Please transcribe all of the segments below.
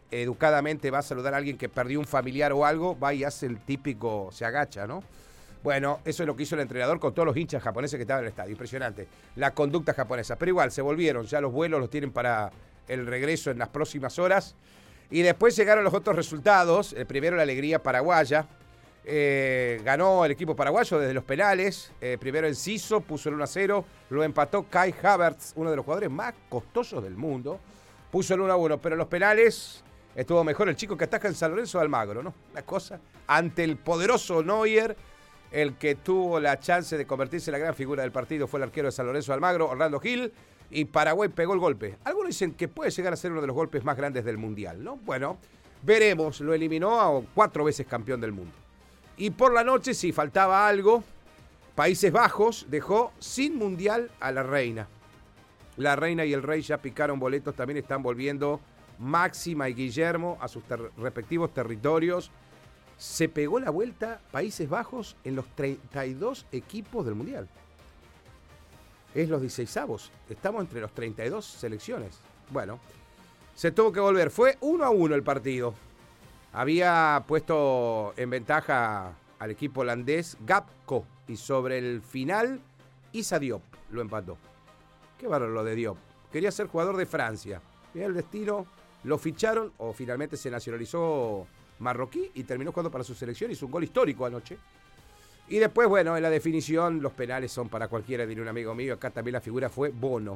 educadamente va a saludar a alguien que perdió un familiar o algo, va y hace el típico, se agacha, ¿no? Bueno, eso es lo que hizo el entrenador con todos los hinchas japoneses que estaban en el estadio. Impresionante. La conducta japonesa. Pero igual, se volvieron. Ya los vuelos los tienen para el regreso en las próximas horas. Y después llegaron los otros resultados. El primero, la alegría paraguaya. Ganó el equipo paraguayo desde los penales. Primero Enciso puso el 1-0. Lo empató Kai Havertz, uno de los jugadores más costosos del mundo. Puso el 1-1. Pero en los penales estuvo mejor el chico que ataca en San Lorenzo de Almagro, ¿no? Una cosa. Ante el poderoso Neuer. El que tuvo la chance de convertirse en la gran figura del partido fue el arquero de San Lorenzo de Almagro, Orlando Gil, y Paraguay pegó el golpe. Algunos dicen que puede llegar a ser uno de los golpes más grandes del Mundial, ¿no? Bueno, veremos. Lo eliminó a 4 veces campeón del mundo. Y por la noche, si faltaba algo, Países Bajos dejó sin Mundial a la reina. La reina y el rey ya picaron boletos, también están volviendo Máxima y Guillermo a sus respectivos territorios. Se pegó la vuelta Países Bajos en los 32 equipos del Mundial. Es los 16avos. Estamos entre los 32 selecciones. Bueno, se tuvo que volver. Fue 1-1 el partido. Había puesto en ventaja al equipo holandés Gakpo. Y sobre el final, Issa Diop lo empató. Qué bárbaro lo de Diop. Quería ser jugador de Francia. Y el destino, lo ficharon o finalmente se nacionalizó marroquí y terminó jugando para su selección. Hizo un gol histórico anoche. Y después, bueno, en la definición, los penales son para cualquiera, diría un amigo mío. Acá también la figura fue Bono.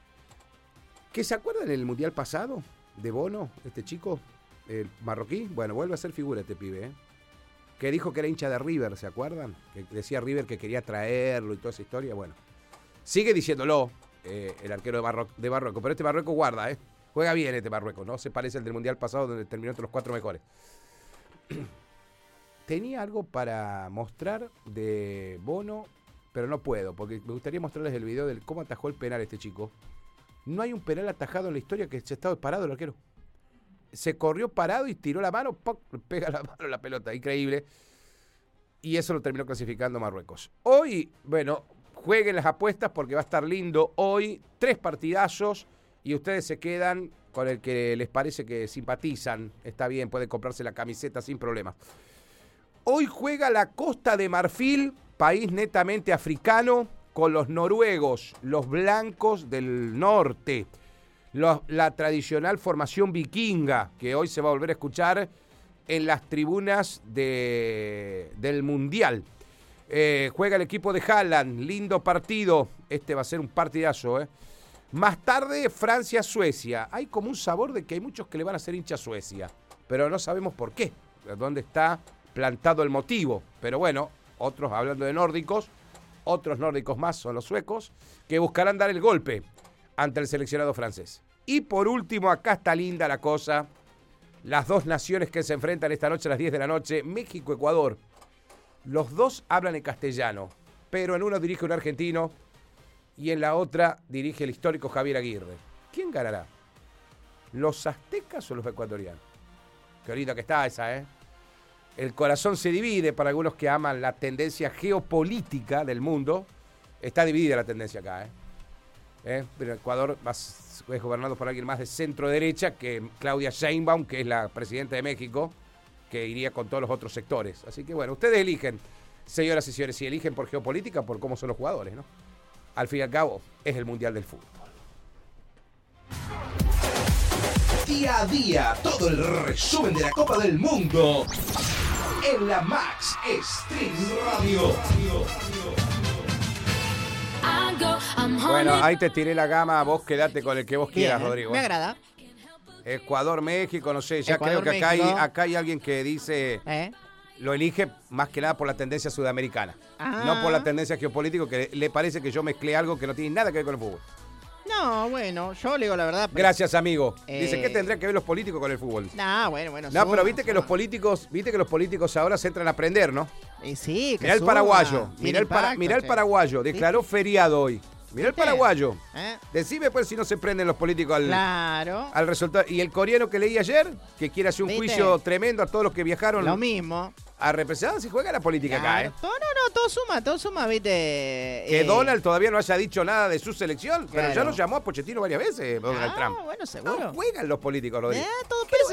¿Qué se acuerdan del Mundial pasado de Bono, este chico, el marroquí? Bueno, vuelve a ser figura este pibe, ¿eh? Que dijo que era hincha de River, ¿se acuerdan? Que decía River que quería traerlo y toda esa historia. Bueno, sigue diciéndolo el arquero de Marruecos. Pero este Marruecos guarda, ¿eh? Juega bien este Marruecos, ¿no? Se parece al del Mundial pasado donde terminó entre los 4 mejores. Tenía algo para mostrar de Bono, pero no puedo, porque me gustaría mostrarles el video de cómo atajó el penal este chico. No hay un penal atajado en la historia que se ha estado parado el arquero. Se corrió parado y tiró la mano, ¡poc! Pega la mano la pelota, increíble. Y eso lo terminó clasificando Marruecos. Hoy, bueno, jueguen las apuestas porque va a estar lindo. Hoy, 3 partidazos y ustedes se quedan con el que les parece que simpatizan. Está bien, pueden comprarse la camiseta sin problema. Hoy juega la Costa de Marfil, país netamente africano, con los noruegos, los blancos del norte. La tradicional formación vikinga, que hoy se va a volver a escuchar en las tribunas del Mundial. Juega el equipo de Haaland, lindo partido. Este va a ser un partidazo, ¿eh? Más tarde, Francia-Suecia. Hay como un sabor de que hay muchos que le van a hacer hincha a Suecia, pero no sabemos por qué, dónde está plantado el motivo. Pero bueno, otros, hablando de nórdicos, otros nórdicos más son los suecos, que buscarán dar el golpe ante el seleccionado francés. Y por último, acá está linda la cosa, las 2 naciones que se enfrentan esta noche a las 10 de la noche, México-Ecuador. Los 2 hablan en castellano, pero en uno dirige un argentino y en la otra dirige el histórico Javier Aguirre. ¿Quién ganará? ¿Los aztecas o los ecuatorianos? Qué linda que está esa, ¿eh? El corazón se divide para algunos que aman la tendencia geopolítica del mundo. Está dividida la tendencia acá, Pero Ecuador es gobernado por alguien más de centro derecha que Claudia Sheinbaum, que es la presidenta de México, que iría con todos los otros sectores. Así que bueno, ustedes eligen, señoras y señores, si eligen por geopolítica, por cómo son los jugadores, ¿no? Al fin y al cabo, es el Mundial del Fútbol. Día a día, todo el resumen de la Copa del Mundo en la Max Stream Radio. Bueno, ahí te tiré la gama, vos quedate con el que vos quieras, Rodrigo. Me agrada. Ecuador, México, no sé, ya Ecuador, creo que acá hay alguien que dice, lo elige más que nada por la tendencia sudamericana, no por la tendencia geopolítica, que le parece que yo mezclé algo que no tiene nada que ver con el fútbol. No, bueno, yo le digo la verdad. Gracias, amigo. Dice, ¿qué tendrían que ver los políticos con el fútbol? Bueno. No, pero viste que los políticos ahora se entran a aprender, ¿no? Sí, que mirá el paraguayo, mirá el paraguayo, declaró feriado hoy. Mirá el paraguayo. Decime pues si no se prenden los políticos al resultado. Y el coreano que leí ayer, que quiere hacer un juicio tremendo a todos los que viajaron. Lo mismo. A representar, si juega la política acá, No, todo suma, viste. Que Donald todavía no haya dicho nada de su selección, pero ya lo llamó a Pochettino varias veces, Donald Trump. Bueno, seguro. No juegan los políticos, Rodrigo. Todo